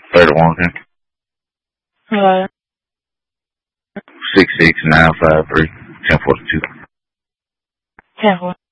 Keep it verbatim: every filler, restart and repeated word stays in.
thirty-one, okay. Hello. Six six nine five three ten forty two. ten forty.